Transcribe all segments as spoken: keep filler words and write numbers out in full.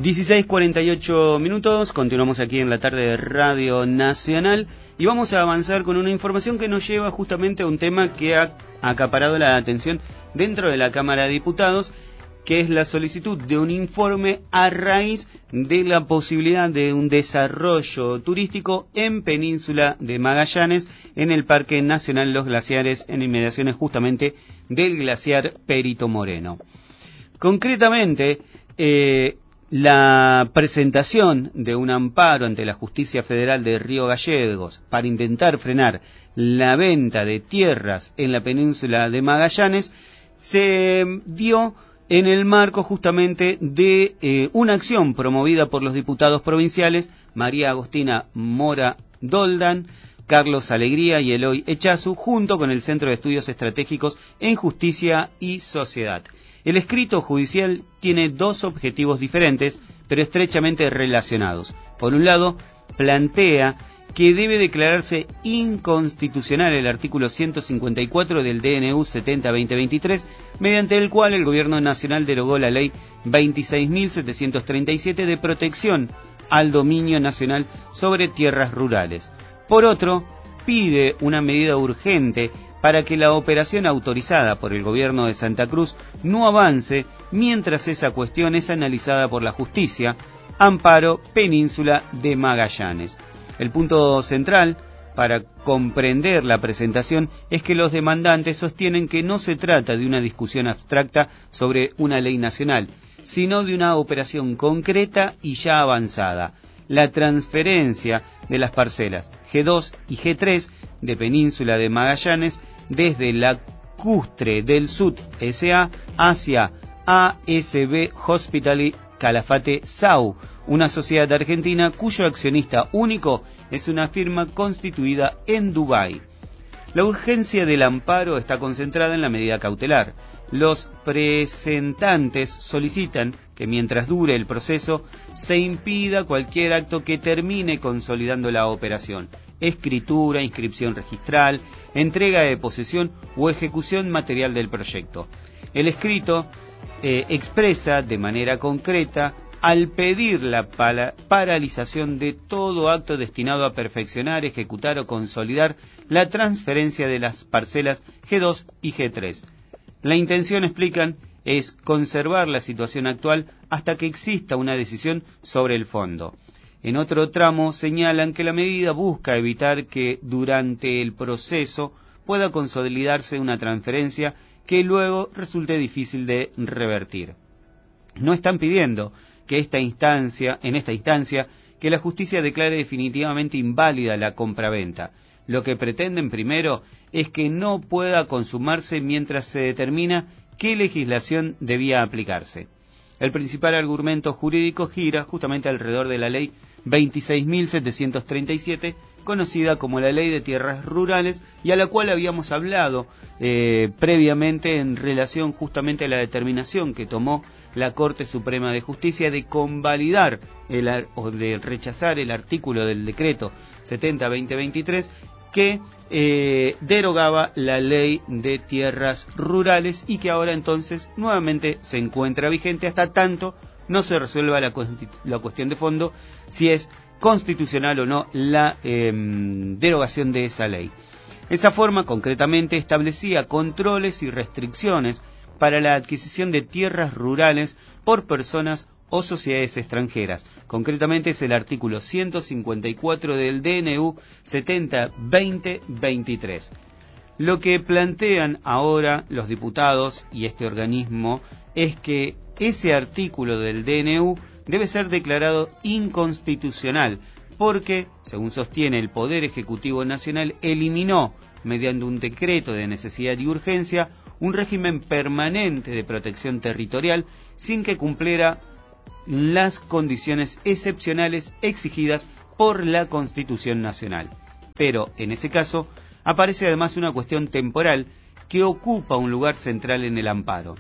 dieciséis cuarenta y ocho minutos, continuamos aquí en la tarde de Radio Nacional y vamos a avanzar con una información que nos lleva justamente a un tema que ha acaparado la atención dentro de la Cámara de Diputados, que es la solicitud de un informe a raíz de la posibilidad de un desarrollo turístico en Península de Magallanes, en el Parque Nacional Los Glaciares, en inmediaciones justamente del glaciar Perito Moreno. Concretamente, eh, la presentación de un amparo ante la Justicia Federal de Río Gallegos para intentar frenar la venta de tierras en la Península de Magallanes se dio en el marco justamente de eh, una acción promovida por los diputados provinciales María Agostina Mora Doldán, Carlos Alegría y Eloy Echazu, junto con el Centro de Estudios Estratégicos en Justicia y Sociedad. El escrito judicial tiene dos objetivos diferentes, pero estrechamente relacionados. Por un lado, plantea que debe declararse inconstitucional el artículo ciento cincuenta y cuatro del D N U setenta barra veinte veintitrés, mediante el cual el Gobierno Nacional derogó la Ley veintiséis mil setecientos treinta y siete de protección al dominio nacional sobre tierras rurales. Por otro, pide una medida urgente para que la operación autorizada por el Gobierno de Santa Cruz no avance mientras esa cuestión es analizada por la justicia. Amparo Península de Magallanes. El punto central para comprender la presentación es que los demandantes sostienen que no se trata de una discusión abstracta sobre una ley nacional, sino de una operación concreta y ya avanzada: la transferencia de las parcelas G dos y G tres de Península de Magallanes desde la Custre del Sud S A hacia A S B Hospitality Calafate S A U, una sociedad argentina cuyo accionista único es una firma constituida en Dubái. La urgencia del amparo está concentrada en la medida cautelar. Los presentantes solicitan que mientras dure el proceso se impida cualquier acto que termine consolidando la operación: escritura, inscripción registral, entrega de posesión o ejecución material del proyecto. El escrito eh, expresa de manera concreta, al pedir la para, paralización de todo acto destinado a perfeccionar, ejecutar o consolidar la transferencia de las parcelas G dos y G tres. La intención, explican, es conservar la situación actual hasta que exista una decisión sobre el fondo. En otro tramo señalan que la medida busca evitar que durante el proceso pueda consolidarse una transferencia que luego resulte difícil de revertir. No están pidiendo que esta instancia, en esta instancia, que la justicia declare definitivamente inválida la compraventa. Lo que pretenden primero es que no pueda consumarse mientras se determina qué legislación debía aplicarse. El principal argumento jurídico gira justamente alrededor de la ley veintiséis mil setecientos treinta y siete, conocida como la Ley de Tierras Rurales, y a la cual habíamos hablado eh, previamente en relación justamente a la determinación que tomó la Corte Suprema de Justicia de convalidar el, o de rechazar el artículo del decreto setenta barra veinte veintitrés que eh, derogaba la Ley de Tierras Rurales y que ahora entonces nuevamente se encuentra vigente hasta tanto no se resuelva la, la cuestión de fondo, si es constitucional o no la eh, derogación de esa ley. Esa forma concretamente establecía controles y restricciones para la adquisición de tierras rurales por personas o sociedades extranjeras. Concretamente es el artículo ciento cincuenta y cuatro del D N U setenta barra veinte veintitrés. Lo que plantean ahora los diputados y este organismo es que ese artículo del D N U debe ser declarado inconstitucional porque, según sostiene el Poder Ejecutivo Nacional, eliminó, mediante un decreto de necesidad y urgencia, un régimen permanente de protección territorial sin que cumpliera las condiciones excepcionales exigidas por la Constitución Nacional. Pero, en ese caso, aparece además una cuestión temporal que ocupa un lugar central en el amparo.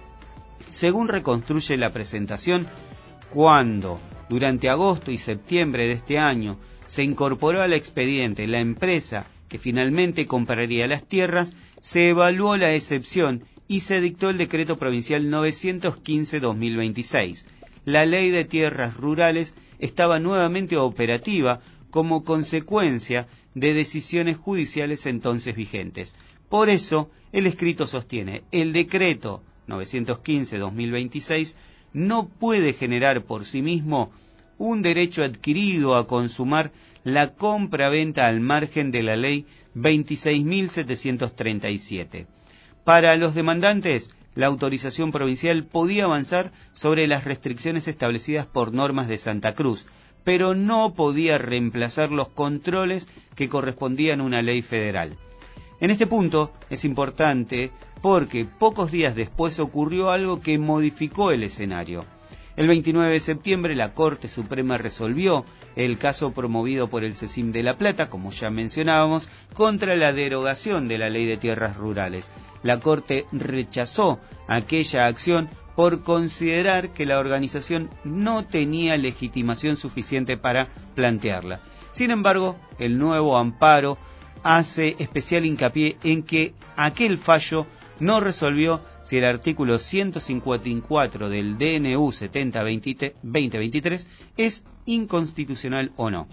Según reconstruye la presentación, cuando durante agosto y septiembre de este año se incorporó al expediente la empresa que finalmente compraría las tierras, se evaluó la excepción y se dictó el decreto provincial novecientos quince barra dos mil veintiséis. la Ley de Tierras Rurales estaba nuevamente operativa como consecuencia de decisiones judiciales entonces vigentes. Por eso, el escrito sostiene, el decreto novecientos quince barra dos mil veintiséis no puede generar por sí mismo un derecho adquirido a consumar la compra-venta al margen de la ley veintiséis mil setecientos treinta y siete. Para los demandantes, la autorización provincial podía avanzar sobre las restricciones establecidas por normas de Santa Cruz, pero no podía reemplazar los controles que correspondían a una ley federal. En este punto es importante porque pocos días después ocurrió algo que modificó el escenario. El veintinueve de septiembre la Corte Suprema resolvió el caso promovido por el CECIM de La Plata, como ya mencionábamos, contra la derogación de la Ley de Tierras Rurales. La Corte rechazó aquella acción por considerar que la organización no tenía legitimación suficiente para plantearla. Sin embargo, el nuevo amparo hace especial hincapié en que aquel fallo no resolvió si el artículo ciento cincuenta y cuatro del D N U setenta barra veinte veintitrés es inconstitucional o no.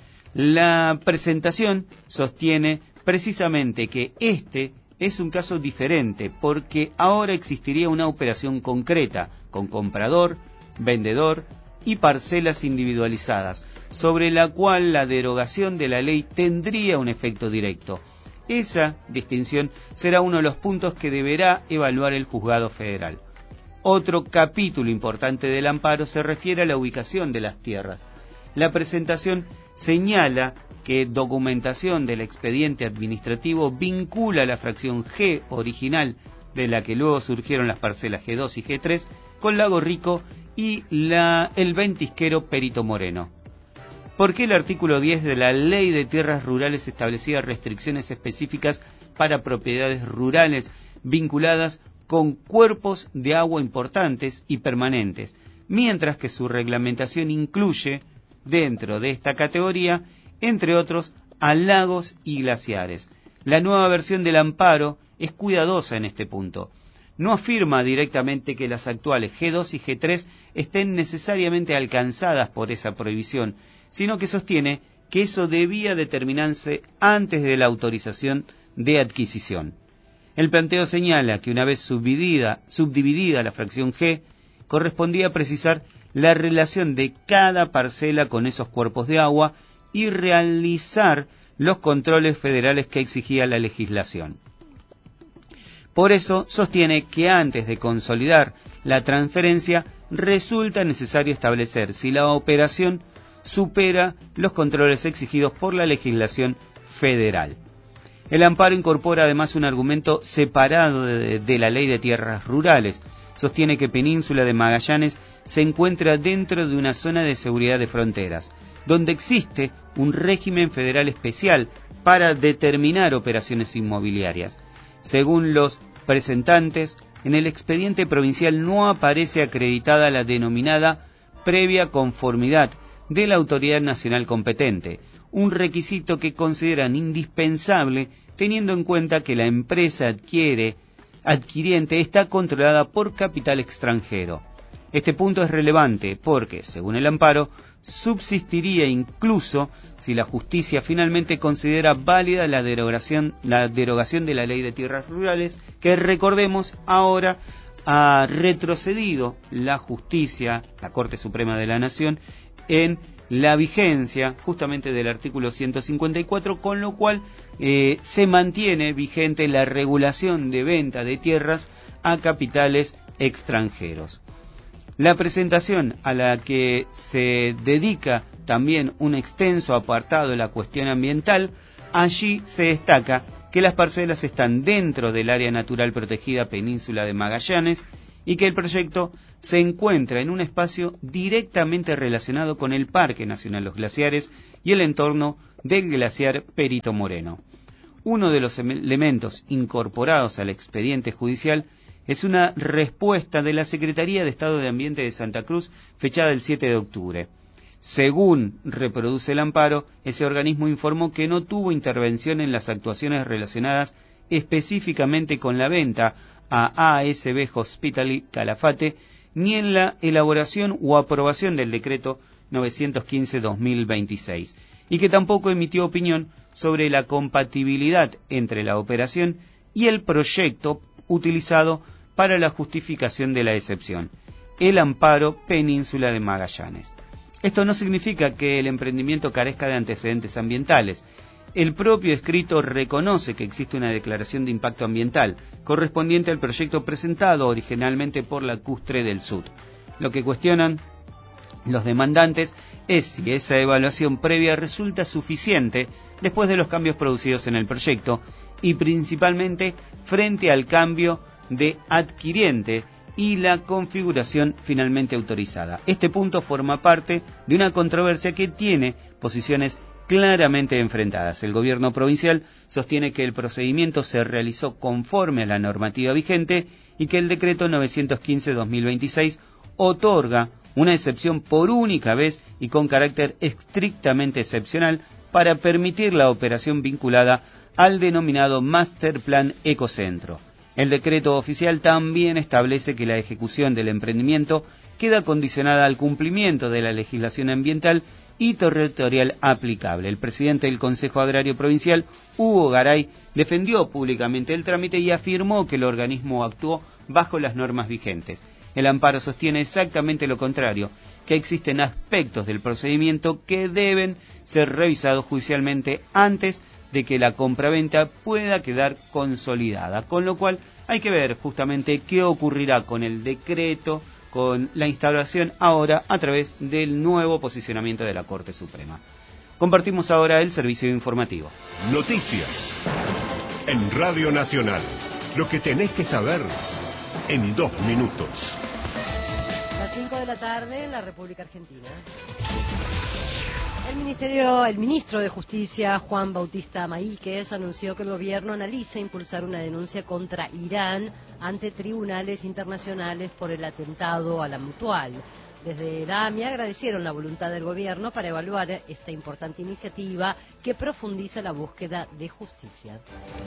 La presentación sostiene precisamente que este es un caso diferente porque ahora existiría una operación concreta con comprador, vendedor y parcelas individualizadas, sobre la cual la derogación de la ley tendría un efecto directo. Esa distinción será uno de los puntos que deberá evaluar el juzgado federal. Otro capítulo importante del amparo se refiere a la ubicación de las tierras. La presentación señala que documentación del expediente administrativo vincula la fracción G original, de la que luego surgieron las parcelas G dos y G tres, con Lago Rico y la, el ventisquero Perito Moreno. ¿Por qué el artículo diez de la Ley de Tierras Rurales establecía restricciones específicas para propiedades rurales vinculadas con cuerpos de agua importantes y permanentes, mientras que su reglamentación incluye, dentro de esta categoría, entre otros, a lagos y glaciares? La nueva versión del amparo es cuidadosa en este punto. No afirma directamente que las actuales G dos y G tres estén necesariamente alcanzadas por esa prohibición, sino que sostiene que eso debía determinarse antes de la autorización de adquisición. El planteo señala que una vez subdividida, subdividida la fracción G, correspondía precisar la relación de cada parcela con esos cuerpos de agua y realizar los controles federales que exigía la legislación. Por eso sostiene que antes de consolidar la transferencia resulta necesario establecer si la operación supera los controles exigidos por la legislación federal. El amparo incorpora además un argumento separado de, de la Ley de Tierras Rurales. Sostiene que Península de Magallanes se encuentra dentro de una zona de seguridad de fronteras, donde existe un régimen federal especial para determinar operaciones inmobiliarias. Según los presentantes, en el expediente provincial no aparece acreditada la denominada previa conformidad de la autoridad nacional competente, un requisito que consideran indispensable teniendo en cuenta que la empresa adquiere, adquiriente está controlada por capital extranjero. Este punto es relevante porque, según el amparo, subsistiría incluso si la justicia finalmente considera válida la derogación, la derogación de la Ley de Tierras Rurales, que recordemos ahora ha retrocedido la justicia, la Corte Suprema de la Nación, en la vigencia justamente del artículo ciento cincuenta y cuatro, con lo cual eh, se mantiene vigente la regulación de venta de tierras a capitales extranjeros. La presentación, a la que se dedica también un extenso apartado de la cuestión ambiental, allí se destaca que las parcelas están dentro del área natural protegida Península de Magallanes y que el proyecto se encuentra en un espacio directamente relacionado con el Parque Nacional Los Glaciares y el entorno del glaciar Perito Moreno. Uno de los elementos incorporados al expediente judicial es una respuesta de la Secretaría de Estado de Ambiente de Santa Cruz, fechada el siete de octubre. Según reproduce el amparo, ese organismo informó que no tuvo intervención en las actuaciones relacionadas específicamente con la venta a A S B Hospitality Calafate ni en la elaboración o aprobación del decreto novecientos quince barra dos mil veintiséis, y que tampoco emitió opinión sobre la compatibilidad entre la operación y el proyecto utilizado para la justificación de la excepción, el amparo Península de Magallanes. Esto no significa que el emprendimiento carezca de antecedentes ambientales. El propio escrito reconoce que existe una declaración de impacto ambiental correspondiente al proyecto presentado originalmente por la Custre del Sud. Lo que cuestionan los demandantes es si esa evaluación previa resulta suficiente después de los cambios producidos en el proyecto y principalmente frente al cambio de adquiriente y la configuración finalmente autorizada. Este punto forma parte de una controversia que tiene posiciones claramente enfrentadas. El gobierno provincial sostiene que el procedimiento se realizó conforme a la normativa vigente y que el decreto novecientos quince barra dos mil veintiséis otorga una excepción por única vez y con carácter estrictamente excepcional para permitir la operación vinculada al denominado Master Plan Ecocentro. El decreto oficial también establece que la ejecución del emprendimiento queda condicionada al cumplimiento de la legislación ambiental y territorial aplicable. El presidente del Consejo Agrario Provincial, Hugo Garay, defendió públicamente el trámite y afirmó que el organismo actuó bajo las normas vigentes. El amparo sostiene exactamente lo contrario, que existen aspectos del procedimiento que deben ser revisados judicialmente antes de que la compraventa pueda quedar consolidada, con lo cual hay que ver justamente qué ocurrirá con el decreto, con la instauración ahora a través del nuevo posicionamiento de la Corte Suprema. Compartimos ahora el servicio informativo. Noticias en Radio Nacional. Lo que tenés que saber en dos minutos. Las cinco de la tarde en la República Argentina. El ministerio, el ministro de Justicia, Juan Bautista Maíquez, anunció que el gobierno analiza impulsar una denuncia contra Irán ante tribunales internacionales por el atentado a la Mutual. Desde la A M I agradecieron la voluntad del gobierno para evaluar esta importante iniciativa que profundiza la búsqueda de justicia.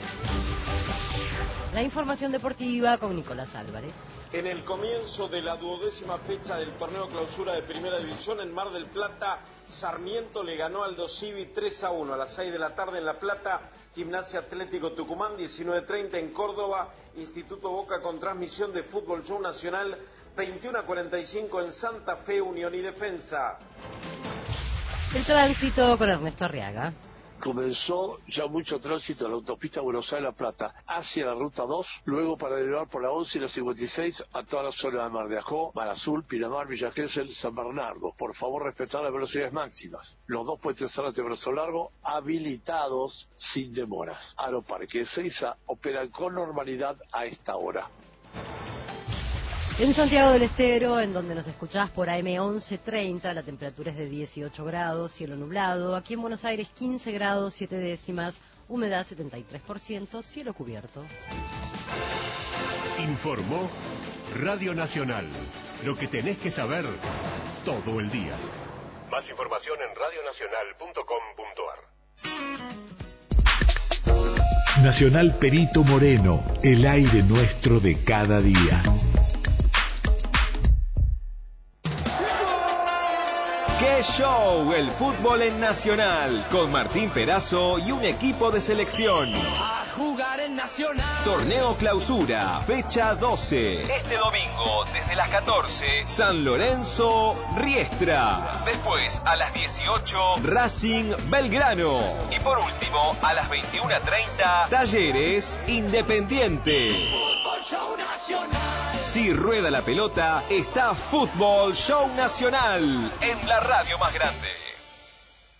La información deportiva con Nicolás Álvarez. En el comienzo de la duodécima fecha del torneo clausura de Primera División en Mar del Plata, Sarmiento le ganó al Dosivi tres a uno. A las seis de la tarde en La Plata, Gimnasia Atlético Tucumán, diecinueve treinta en Córdoba, Instituto Boca con transmisión de Fútbol Show Nacional, veintiuno a cuarenta y cinco en Santa Fe, Unión y Defensa. El tránsito con Ernesto Arriaga. Comenzó ya mucho tránsito en la autopista Buenos Aires-La Plata hacia la ruta dos, luego para derivar por la once y la cincuenta y seis a toda la zona de Mar de Ajó, Mar Azul, Pinamar, Villa Gesell, San Bernardo. Por favor, respetar las velocidades máximas. Los dos puentes Zárate de Brazo Largo habilitados sin demoras. Aeroparque de Ezeiza operan con normalidad a esta hora. En Santiago del Estero, en donde nos escuchás por A M once treinta, la temperatura es de dieciocho grados, cielo nublado. Aquí en Buenos Aires quince grados, siete décimas, humedad setenta y tres por ciento, cielo cubierto. Informó Radio Nacional. Lo que tenés que saber todo el día. Más información en radio nacional punto com punto a r. Nacional Perito Moreno, el aire nuestro de cada día. ¡Qué show! El fútbol en Nacional, con Martín Perazo y un equipo de selección. A jugar en Nacional. Torneo Clausura, fecha doce. Este domingo, desde las catorce, San Lorenzo, Riestra. Después, a las dieciocho, Racing, Belgrano. Y por último, a las veintiuno treinta, Talleres, Independiente. Fútbol Show Nacional. Si rueda la pelota, está Fútbol Show Nacional en la radio más grande.